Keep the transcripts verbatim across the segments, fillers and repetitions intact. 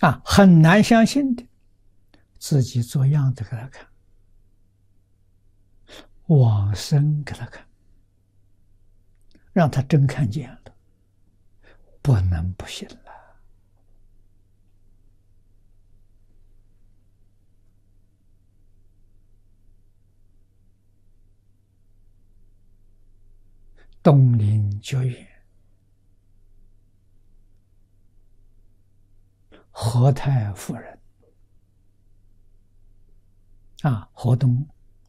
啊，很难相信的，自己做样子给他看，往生给他看，让他真看见了，不能不信了。东林觉远，何太夫人啊，河东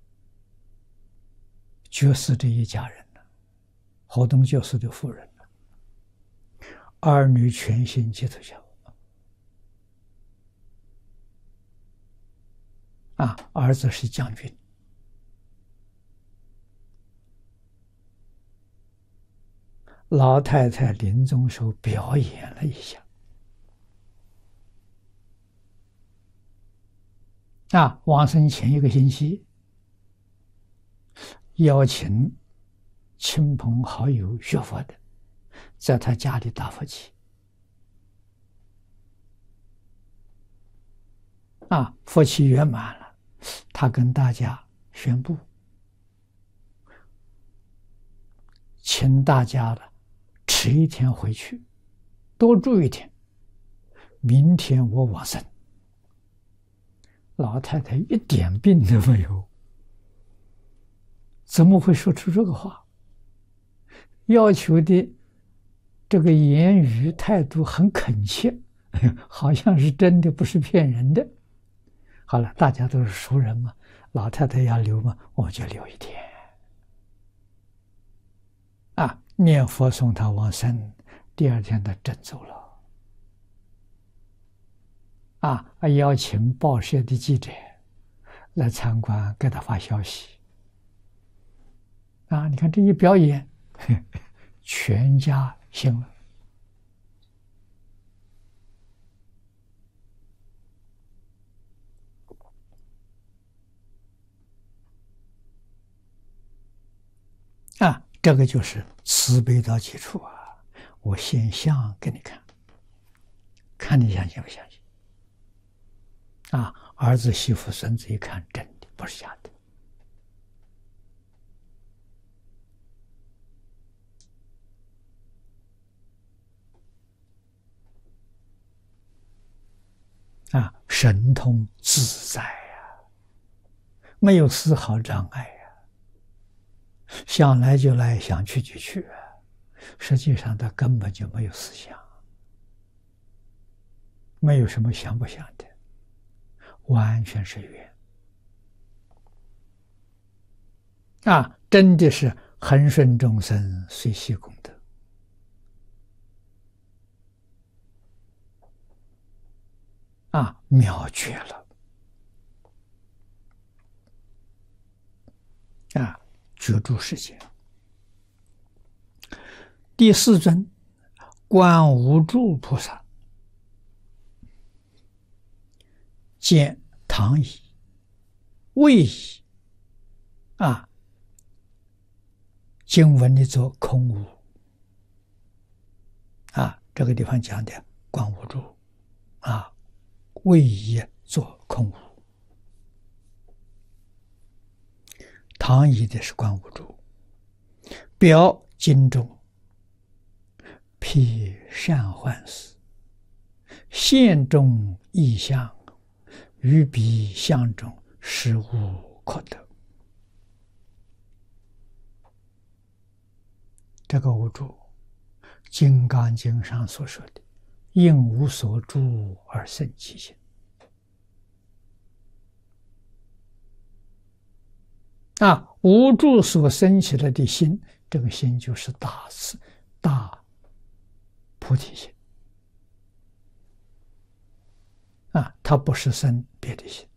爵士这一家人呢，河东爵士的夫人呢，儿女全信基督教啊，儿子是将军。老太太临终时候表演了一下，啊，往生前一个星期，邀请亲朋好友学佛的，在他家里打佛七，啊，佛七圆满了，他跟大家宣布，请大家的迟一天回去，多住一天，明天我往生。老太太一点病都没有，怎么会说出这个话？要求的这个言语态度很恳切，好像是真的，不是骗人的。好了，大家都是熟人嘛，老太太要留嘛，我就留一天。啊，念佛送他往生，第二天他真走了。啊，邀请报社的记者来参观，给他发消息。啊，你看这一表演，全家信了。啊，这个就是慈悲到基础啊！我现象给你看，看你相信不相信？啊，儿子、媳妇、孙子一看，真的不是假的。啊，神通自在呀、啊，没有丝毫障碍呀、啊，想来就来，想去就去啊。实际上他根本就没有思想，没有什么想不想的，完全是缘啊！真的是恒顺众生，随喜功德。啊，妙绝了！啊，绝住世界。第四尊，观无住菩萨，见唐乙、魏乙，啊，经文里做空无，啊，这个地方讲的观无住，啊。为以做空无，唐乙的是观无住，表经中辟善幻思，现中异象，于彼相中实无可得。这个无住，《金刚经》上所说的。应无所住而生其心，啊，无住所生起来的心，这个心就是大慈大菩提心，啊，它不是生别的心。